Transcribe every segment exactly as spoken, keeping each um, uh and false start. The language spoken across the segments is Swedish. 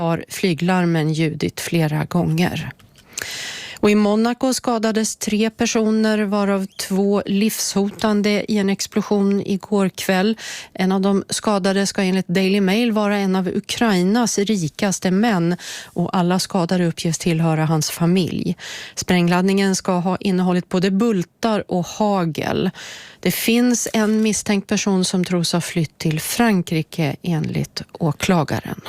har flyglarmen ljudit flera gånger. Och i Monaco skadades tre personer varav två livshotande i en explosion igår kväll. En av de skadade ska enligt Daily Mail vara en av Ukrainas rikaste män och alla skadade uppges tillhöra hans familj. Sprängladdningen ska ha innehållit både bultar och hagel. Det finns en misstänkt person som tros ha flytt till Frankrike enligt åklagaren.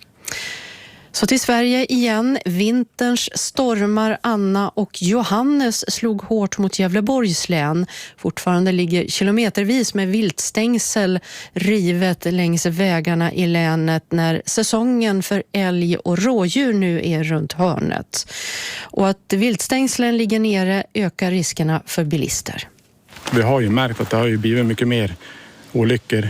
Så till Sverige igen. Vinterns stormar Anna och Johannes slog hårt mot Gävleborgs län. Fortfarande ligger kilometervis med viltstängsel rivet längs vägarna i länet när säsongen för älg och rådjur nu är runt hörnet. Och att viltstängslen ligger nere ökar riskerna för bilister. Vi har ju märkt att det har ju blivit mycket mer olyckor.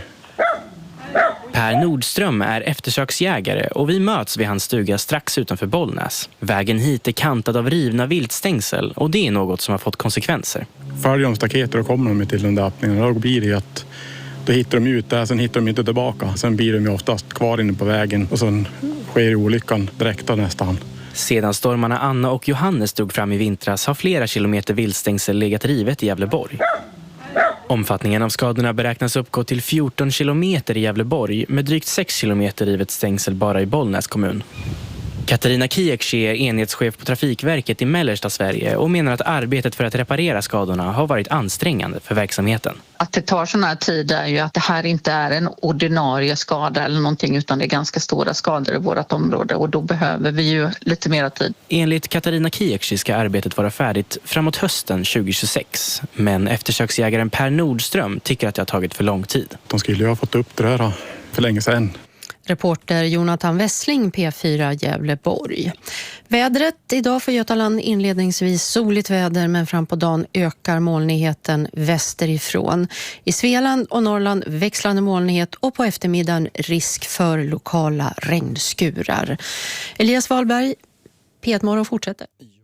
Per Nordström är eftersöksjägare och vi möts vid hans stuga strax utanför Bollnäs. Vägen hit är kantad av rivna viltstängsel och det är något som har fått konsekvenser. Följer de staketer och kommer de till den där öppningen, då blir det ju att då hittar de ut där, sen hittar de inte tillbaka. Sen blir de ju oftast kvar inne på vägen och sen sker olyckan direkt nästan. Sedan stormarna Anna och Johannes drog fram i vintras har flera kilometer viltstängsel legat rivet i Gävleborg. Omfattningen av skadorna beräknas uppgå till fjorton kilometer i Gävleborg med drygt sex kilometer rivet stängsel bara i Bollnäs kommun. Katarina Kiekshi är enhetschef på Trafikverket i mellersta Sverige och menar att arbetet för att reparera skadorna har varit ansträngande för verksamheten. Att det tar sån här tid är ju att det här inte är en ordinarie skada eller någonting utan det är ganska stora skador i vårt område och då behöver vi ju lite mer tid. Enligt Katarina Kiekshi ska arbetet vara färdigt framåt hösten tjugohundratjugosex. Men eftersöksjägaren Per Nordström tycker att det har tagit för lång tid. De skulle ju ha fått upp det här för länge sedan. Reporter Jonathan Wessling, P fyra Gävleborg. Vädret idag för Götaland inledningsvis soligt väder men fram på dagen ökar molnigheten västerifrån. I Svealand och Norrland växlande molnighet och på eftermiddagen risk för lokala regnskurar. Elias Wahlberg, P ett Morgon fortsätter.